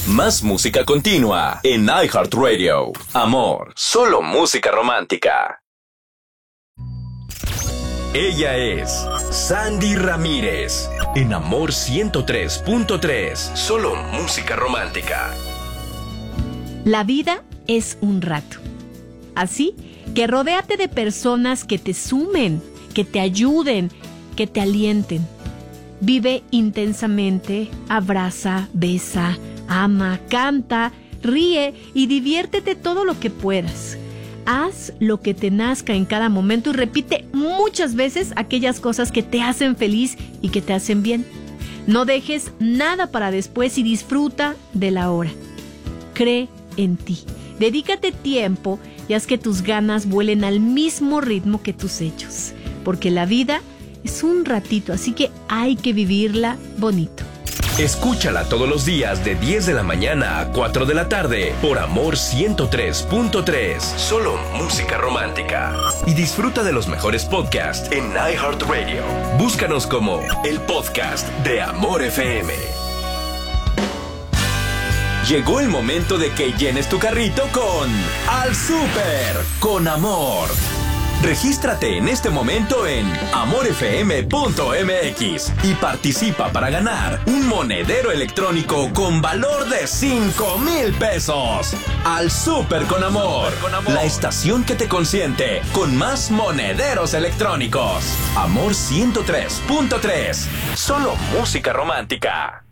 Más música continua en iHeartRadio. Amor, solo música romántica. Ella es Sandy Ramírez. En Amor 103.3. Solo música romántica. La vida es un rato. Así que rodéate de personas que te sumen, que te ayuden, que te alienten. Vive intensamente, abraza, besa, ama, canta, ríe y diviértete todo lo que puedas. Haz lo que te nazca en cada momento y repite muchas veces aquellas cosas que te hacen feliz y que te hacen bien. No dejes nada para después y disfruta de la hora. Cree en ti. Dedícate tiempo y haz que tus ganas vuelen al mismo ritmo que tus hechos. Porque la vida es un ratito, así que hay que vivirla bonito. Escúchala todos los días de 10 de la mañana a 4 de la tarde por Amor 103.3. Solo música romántica. Y disfruta de los mejores podcasts en iHeartRadio. Búscanos como el podcast de Amor FM. Llegó el momento de que llenes tu carrito con Al Súper con Amor. Regístrate en este momento en amorfm.mx y participa para ganar un monedero electrónico con valor de 5,000 pesos. Al Súper con Amor, la estación que te consiente con más monederos electrónicos. Amor 103.3, solo música romántica.